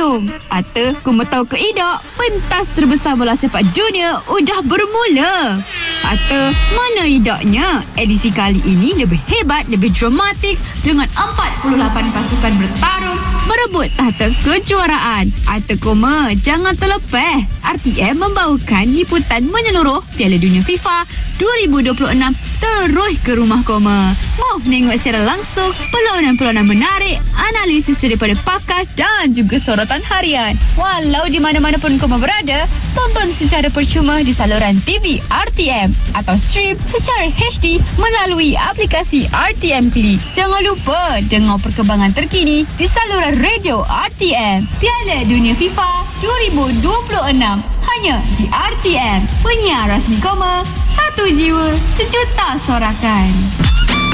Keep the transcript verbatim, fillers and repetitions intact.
hujung. Ata, kamu tahu ke tidak, pentas terbesar bola sepak dunia udah bermula. Ata, mana idaknya? Edisi kali ini lebih hebat, lebih dramatik dengan empat puluh lapan pasukan bertarung merebut tahta kejuaraan. Ata koma, jangan terlepas. R T M membawakan liputan menyeluruh Piala Dunia FIFA dua ribu dua puluh enam terus ke rumah koma. Mau menengok secara langsung perlawanan-perlawanan menarik, analisis daripada pakar dan juga sorotan harian. Walau di mana-mana pun koma berada, tonton secara percuma di saluran T V R T M atau stream secara H D melalui aplikasi R T M Klik. Jangan lupa dengar perkembangan terkini di saluran radio R T M. Piala Dunia FIFA dua ribu dua puluh enam hanya di R T M. Penyiar rasmi koma, satu jiwa, sejuta sorakan.